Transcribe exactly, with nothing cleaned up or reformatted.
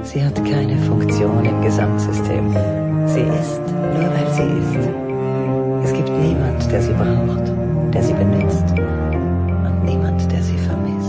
Sie hat keine Funktion im Gesamtsystem. Sie ist nur, weil sie ist. Es gibt niemand, der sie braucht, der sie benutzt.